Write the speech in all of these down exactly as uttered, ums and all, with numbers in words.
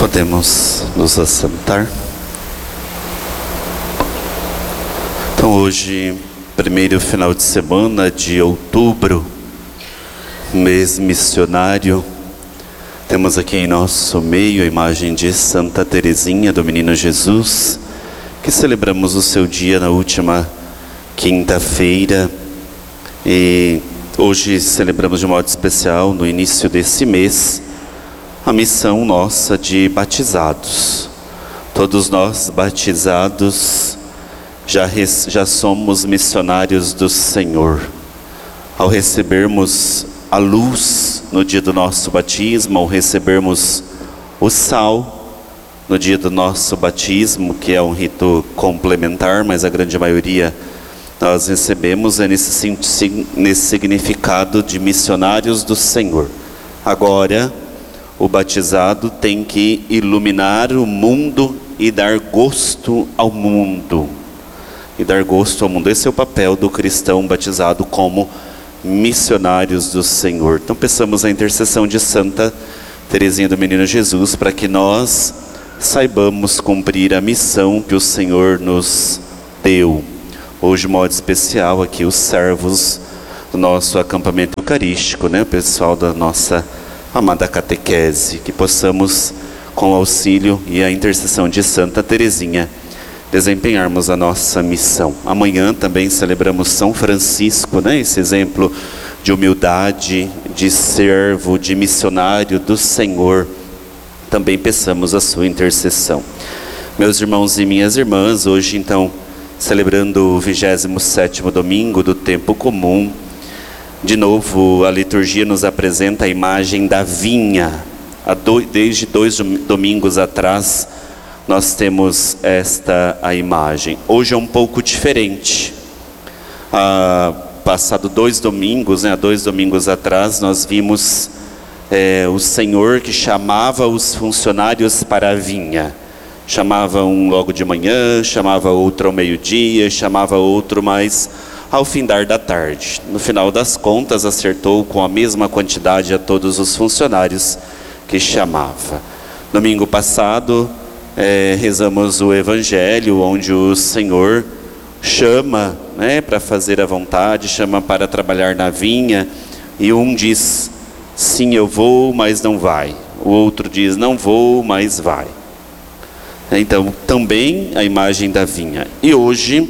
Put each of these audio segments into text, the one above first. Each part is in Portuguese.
Podemos nos assentar. Então hoje, primeiro final de semana de outubro, mês missionário, temos aqui em nosso meio a imagem de Santa Teresinha do Menino Jesus, que celebramos o seu dia na última quinta-feira, e hoje celebramos de modo especial, no início desse mês, a missão nossa de batizados. Todos nós batizados já, já somos missionários do Senhor. Ao recebermos a luz no dia do nosso batismo, ao recebermos o sal no dia do nosso batismo, que é um rito complementar, mas a grande maioria nós recebemos é nesse, nesse significado de missionários do Senhor. Agora, o batizado tem que iluminar o mundo e dar gosto ao mundo. E dar gosto ao mundo. Esse é o papel do cristão batizado como missionários do Senhor. Então peçamos a intercessão de Santa Teresinha do Menino Jesus para que nós saibamos cumprir a missão que o Senhor nos deu. Hoje, de modo especial, aqui os servos do nosso acampamento eucarístico, né? O pessoal da nossa amada catequese, que possamos, com o auxílio e a intercessão de Santa Teresinha, desempenharmos a nossa missão. Amanhã também celebramos São Francisco, né? Esse exemplo de humildade, de servo, de missionário do Senhor. Também peçamos a sua intercessão. Meus irmãos e minhas irmãs, hoje então, celebrando o vigésimo sétimo domingo do tempo comum, de novo, a liturgia nos apresenta a imagem da vinha. Desde dois domingos atrás, nós temos esta a imagem. Hoje é um pouco diferente. Ah, passado dois domingos, né, dois domingos atrás, nós vimos é, o Senhor que chamava os funcionários para a vinha. Chamava um logo de manhã, chamava outro ao meio-dia, chamava outro mais ao findar da tarde. No final das contas, acertou com a mesma quantidade a todos os funcionários que chamava. Domingo passado, é, rezamos o Evangelho, onde o Senhor chama, né, para fazer a vontade, chama para trabalhar na vinha, e um diz, sim, eu vou, mas não vai. O outro diz, não vou, mas vai. Então, também a imagem da vinha. E hoje,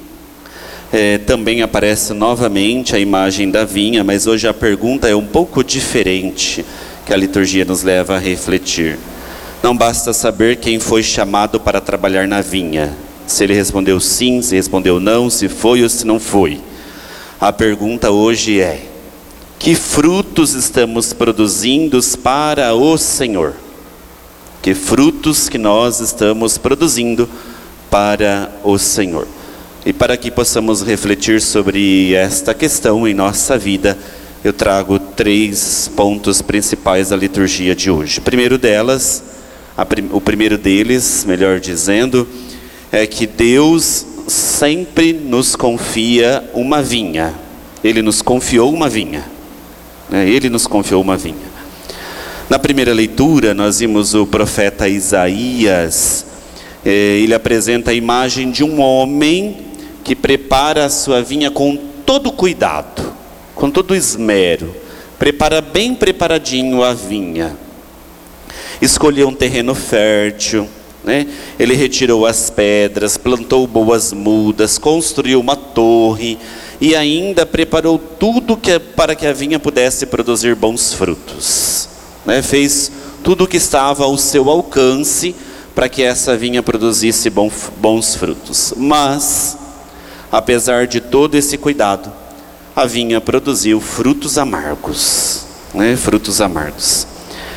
É, também aparece novamente a imagem da vinha, mas hoje a pergunta é um pouco diferente, que a liturgia nos leva a refletir. Não basta saber quem foi chamado para trabalhar na vinha, se ele respondeu sim, se respondeu não, se foi ou se não foi. A pergunta hoje é, que frutos estamos produzindo para o Senhor? Que frutos que nós estamos produzindo para o Senhor? E para que possamos refletir sobre esta questão em nossa vida, eu trago três pontos principais da liturgia de hoje. O primeiro delas, a, o primeiro deles, melhor dizendo, é que Deus sempre nos confia uma vinha. Ele nos confiou uma vinha. Né? Ele nos confiou uma vinha. Na primeira leitura, nós vimos o profeta Isaías. Eh, ele apresenta a imagem de um homem que prepara a sua vinha com todo cuidado, com todo esmero, prepara bem preparadinho a vinha. Escolheu um terreno fértil, né? Ele retirou as pedras, plantou boas mudas, construiu uma torre e ainda preparou tudo que, para que a vinha pudesse produzir bons frutos, né? Fez tudo o que estava ao seu alcance para que essa vinha produzisse bom, bons frutos. Mas apesar de todo esse cuidado, a vinha produziu frutos amargos, né? Frutos amargos.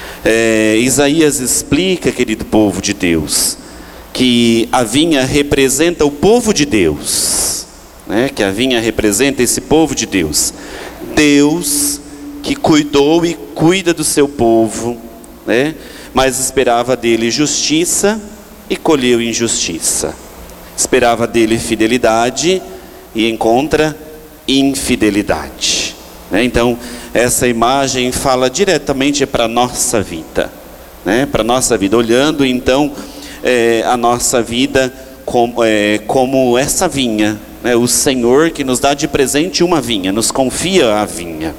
É, Isaías explica, querido povo de Deus, que a vinha representa o povo de Deus, né? Que a vinha representa esse povo de Deus. Deus que cuidou e cuida do seu povo, né? Mas esperava dele justiça e colheu injustiça. Esperava dele fidelidade e encontra infidelidade. Né? Então, essa imagem fala diretamente para a nossa vida. né, para a nossa vida, olhando então é, a nossa vida como, é, como essa vinha, né, o Senhor que nos dá de presente uma vinha, nos confia a vinha.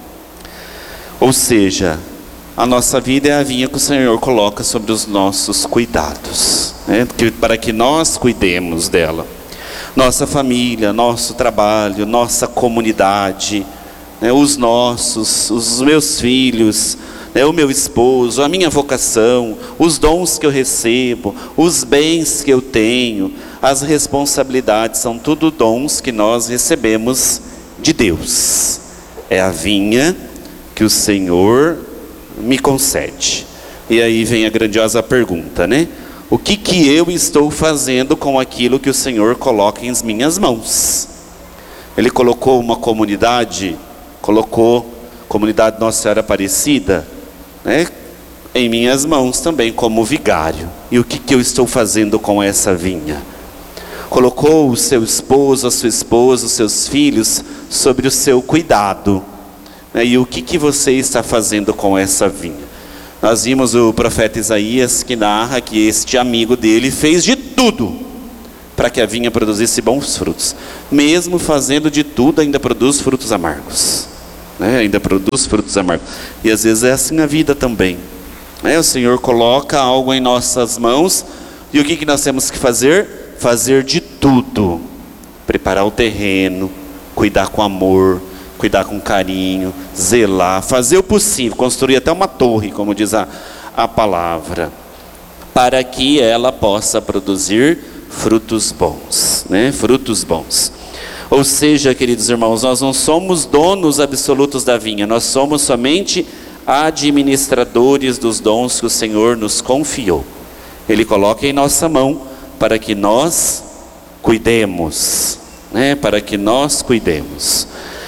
Ou seja, a nossa vida é a vinha que o Senhor coloca sobre os nossos cuidados, né, que, para que nós cuidemos dela. Nossa família, nosso trabalho, nossa comunidade, né, os nossos, os meus filhos, né, o meu esposo, a minha vocação, os dons que eu recebo, os bens que eu tenho, as responsabilidades, são tudo dons que nós recebemos de Deus. É a vinha que o Senhor me concede. E aí vem a grandiosa pergunta, né? O que que eu estou fazendo com aquilo que o Senhor coloca em minhas mãos? Ele colocou uma comunidade, colocou a comunidade Nossa Senhora Aparecida, né, em minhas mãos também como vigário. E o que que eu estou fazendo com essa vinha? Colocou o seu esposo, a sua esposa, os seus filhos sobre o seu cuidado, né? E o que que você está fazendo com essa vinha? Nós vimos o profeta Isaías que narra que este amigo dele fez de tudo para que a vinha produzisse bons frutos. Mesmo fazendo de tudo, ainda produz frutos amargos, né? Ainda produz frutos amargos. E às vezes é assim na vida também, né? O Senhor coloca algo em nossas mãos, e o que que nós temos que fazer? Fazer de tudo. Preparar o terreno, cuidar com amor, cuidar com carinho, zelar, fazer o possível, construir até uma torre, como diz a, a palavra, para que ela possa produzir frutos bons, né? Frutos bons. Ou seja, queridos irmãos, nós não somos donos absolutos da vinha, nós somos somente administradores dos dons que o Senhor nos confiou. Ele coloca em nossa mão para que nós cuidemos, né? Para que nós cuidemos.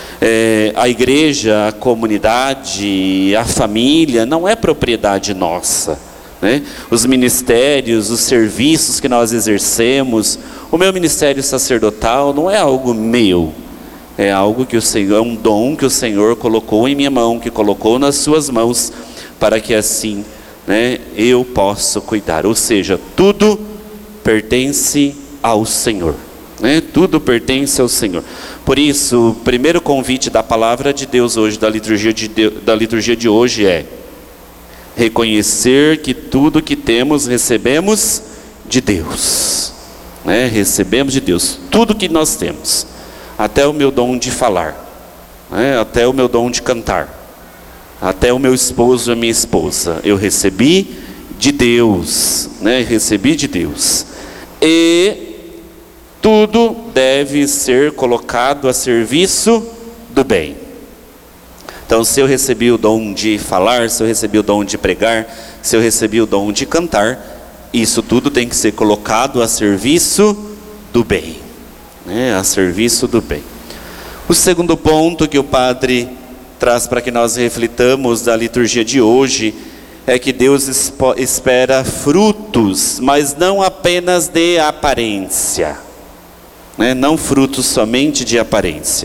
É, a igreja, a comunidade, a família não é propriedade nossa, né? Os ministérios, os serviços que nós exercemos, o meu ministério sacerdotal não é algo meu, é algo que o Senhor, é um dom que o Senhor colocou em minha mão, que colocou nas suas mãos, para que assim, né, eu possa cuidar. Ou seja, tudo pertence ao Senhor, né? Tudo pertence ao Senhor. Por isso, o primeiro convite da palavra de Deus hoje, da liturgia de, Deus, da liturgia de hoje é reconhecer que tudo que temos recebemos de Deus, né? Recebemos de Deus, tudo que nós temos, até o meu dom de falar, né? Até o meu dom de cantar, até o meu esposo e a minha esposa, eu recebi de Deus, né? Recebi de Deus. E tudo deve ser colocado a serviço do bem. Então, se eu recebi o dom de falar, se eu recebi o dom de pregar, se eu recebi o dom de cantar, isso tudo tem que ser colocado a serviço do bem, né? A serviço do bem. O segundo ponto que o padre traz para que nós reflitamos da liturgia de hoje é que Deus espera frutos, mas não apenas de aparência, né? Não frutos somente de aparência.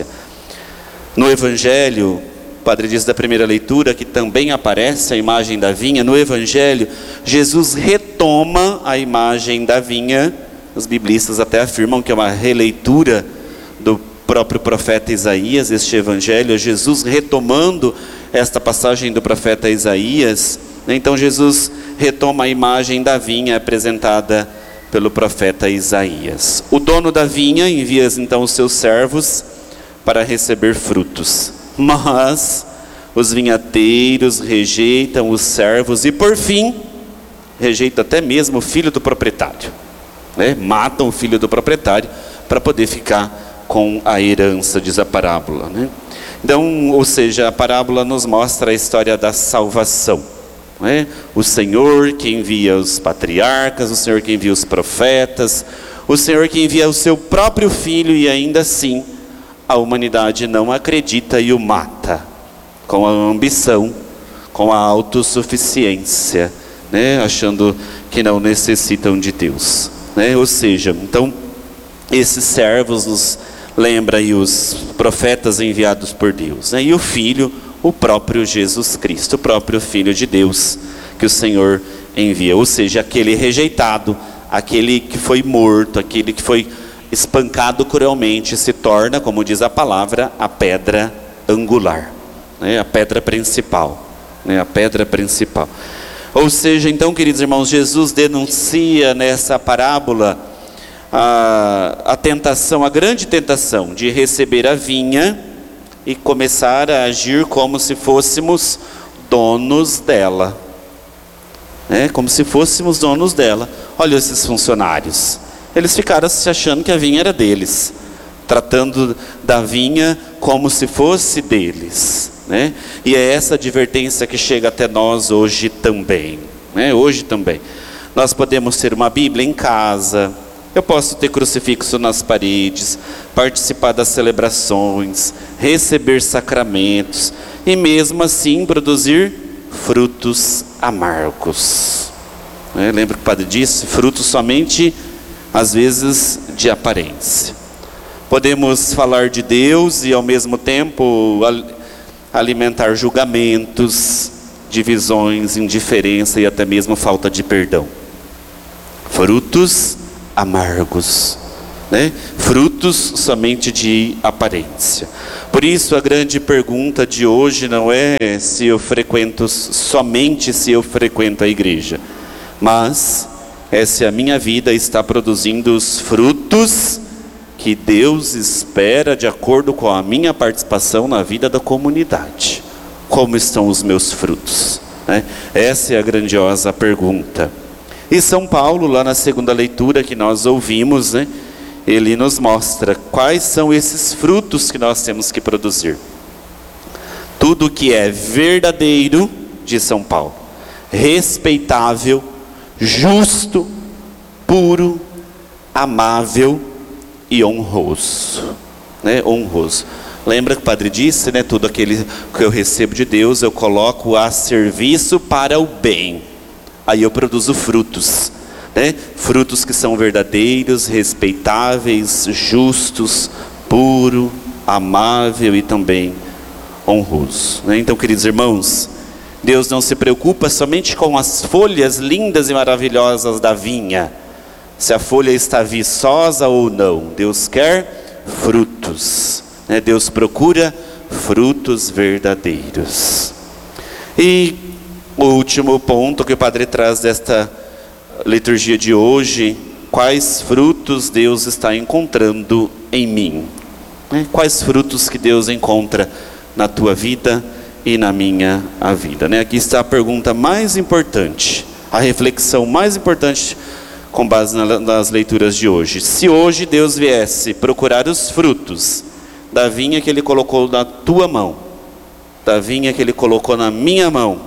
No Evangelho, o padre diz da primeira leitura que também aparece a imagem da vinha. No Evangelho, Jesus retoma a imagem da vinha. Os biblistas até afirmam que é uma releitura do próprio profeta Isaías, este Evangelho, Jesus retomando esta passagem do profeta Isaías. Então Jesus retoma a imagem da vinha apresentada pelo profeta Isaías. O dono da vinha envia então os seus servos para receber frutos, mas os vinhateiros rejeitam os servos e por fim rejeitam até mesmo o filho do proprietário, né? Matam o filho do proprietário para poder ficar com a herança, diz a parábola, né? Então, ou seja, a parábola nos mostra a história da salvação, né? O Senhor que envia os patriarcas, o Senhor que envia os profetas, o Senhor que envia o seu próprio filho, e ainda assim a humanidade não acredita e o mata com a ambição, com a autossuficiência, né? Achando que não necessitam de Deus, né? Ou seja, então esses servos nos lembra aí os profetas enviados por Deus, né? E o Filho, o próprio Jesus Cristo, o próprio Filho de Deus, que o Senhor envia. Ou seja, aquele rejeitado, aquele que foi morto, aquele que foi espancado cruelmente, se torna, como diz a palavra, a pedra angular, né? A pedra principal, né? A pedra principal. Ou seja, então, queridos irmãos, Jesus denuncia nessa parábola a, a tentação, a grande tentação de receber a vinha e começar a agir como se fôssemos donos dela, né? Como se fôssemos donos dela. Olha esses funcionários, eles ficaram se achando que a vinha era deles, tratando da vinha como se fosse deles, né? E é essa advertência que chega até nós hoje também, né? Hoje também. Nós podemos ter uma Bíblia em casa, eu posso ter crucifixo nas paredes, participar das celebrações, receber sacramentos, e mesmo assim produzir frutos amargos, né? Lembra que o padre disse? Frutos somente, às vezes, de aparência. Podemos falar de Deus e ao mesmo tempo alimentar julgamentos, divisões, indiferença e até mesmo falta de perdão. Frutos amargos, né? Frutos somente de aparência. Por isso a grande pergunta de hoje não é se eu frequento, somente se eu frequento a igreja, mas é se a minha vida está produzindo os frutos que Deus espera de acordo com a minha participação na vida da comunidade. Como estão os meus frutos, né? Essa é a grandiosa pergunta. E São Paulo, lá na segunda leitura que nós ouvimos, né, ele nos mostra quais são esses frutos que nós temos que produzir. Tudo que é verdadeiro, diz São Paulo, respeitável, justo, puro, amável e honroso, né? Honroso. Lembra que o padre disse, né? Tudo aquele que eu recebo de Deus, eu coloco a serviço para o bem. Aí eu produzo frutos, né? Frutos que são verdadeiros, respeitáveis, justos, puro, amável e também honroso, né? Então, queridos irmãos, Deus não se preocupa somente com as folhas lindas e maravilhosas da vinha, se a folha está viçosa ou não. Deus quer frutos, né? Deus procura frutos verdadeiros. E o último ponto que o padre traz desta liturgia de hoje: quais frutos Deus está encontrando em mim, né? Quais frutos que Deus encontra na tua vida e na minha a vida, né? Aqui está a pergunta mais importante, a reflexão mais importante com base na, nas leituras de hoje. Se hoje Deus viesse procurar os frutos da vinha que Ele colocou na tua mão, da vinha que Ele colocou na minha mão,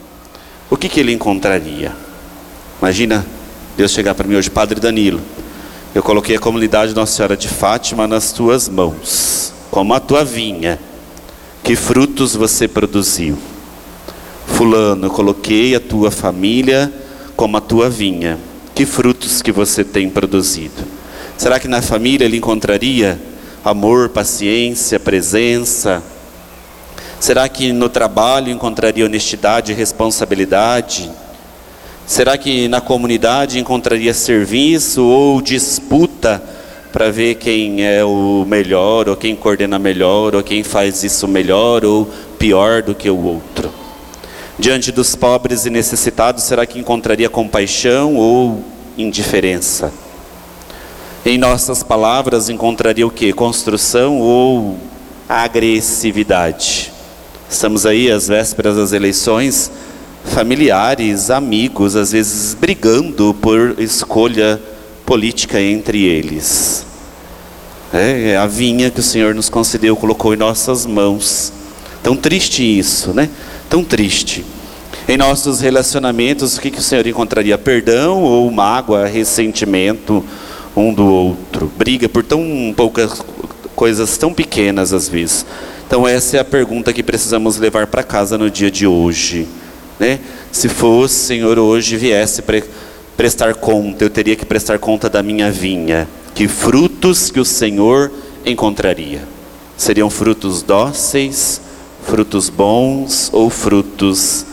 o que que Ele encontraria? Imagina Deus chegar para mim hoje: Padre Danilo, eu coloquei a comunidade Nossa Senhora de Fátima nas tuas mãos, como a tua vinha. Que frutos você produziu? Fulano, eu coloquei a tua família como a tua vinha. Que frutos que você tem produzido? Será que na família ele encontraria amor, paciência, presença? Será que no trabalho encontraria honestidade e responsabilidade? Será que na comunidade encontraria serviço ou disputa para ver quem é o melhor, ou quem coordena melhor, ou quem faz isso melhor ou pior do que o outro? Diante dos pobres e necessitados, será que encontraria compaixão ou indiferença? Em nossas palavras, encontraria o quê? Construção ou agressividade? Estamos aí às vésperas das eleições, familiares, amigos, às vezes brigando por escolha política entre eles. É a vinha que o Senhor nos concedeu, colocou em nossas mãos. Tão triste isso, né? Tão triste. Em nossos relacionamentos, o que, que o Senhor encontraria? Perdão ou mágoa, ressentimento um do outro? Briga por tão poucas coisas tão pequenas às vezes. Então essa é a pergunta que precisamos levar para casa no dia de hoje, né? Se fosse, Senhor, hoje viesse pre prestar conta, eu teria que prestar conta da minha vinha. Que frutos que o Senhor encontraria? Seriam frutos dóceis, frutos bons ou frutos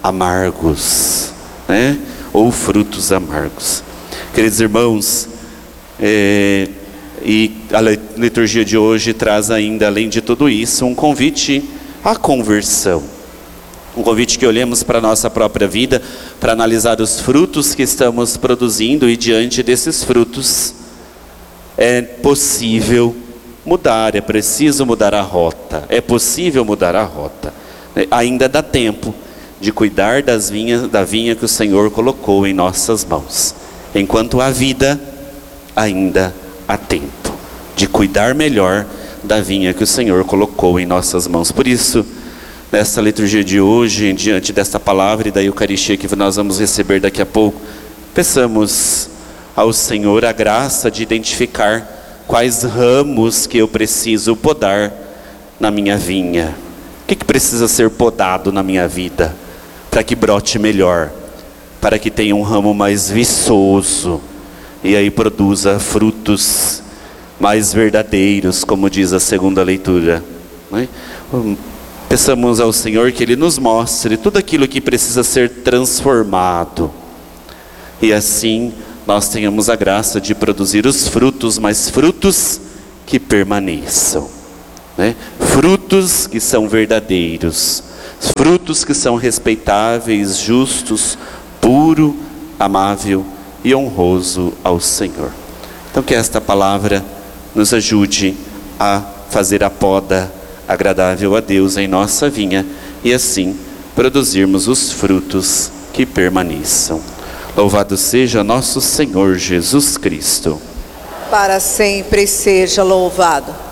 amargos, né? Ou frutos amargos. Queridos irmãos, é, e a liturgia de hoje traz ainda, além de tudo isso, um convite à conversão. Um convite que olhemos para a nossa própria vida, para analisar os frutos que estamos produzindo, e diante desses frutos é possível mudar, é preciso mudar a rota, é possível mudar a rota. Ainda dá tempo de cuidar das vinhas, da vinha que o Senhor colocou em nossas mãos. Enquanto há vida, ainda há tempo de cuidar melhor da vinha que o Senhor colocou em nossas mãos. Por isso, nessa liturgia de hoje, diante desta palavra e da Eucaristia que nós vamos receber daqui a pouco, peçamos ao Senhor a graça de identificar quais ramos que eu preciso podar na minha vinha. O que, que precisa ser podado na minha vida para que brote melhor, para que tenha um ramo mais viçoso e aí produza frutos mais verdadeiros, como diz a segunda leitura, né? Peçamos ao Senhor que Ele nos mostre tudo aquilo que precisa ser transformado, e assim nós tenhamos a graça de produzir os frutos, mas frutos que permaneçam, né? Frutos que são verdadeiros, frutos que são respeitáveis, justos, puro, amável e honroso ao Senhor. Então que esta palavra nos ajude a fazer a poda agradável a Deus em nossa vinha, e assim produzirmos os frutos que permaneçam. Louvado seja nosso Senhor Jesus Cristo. Para sempre seja louvado.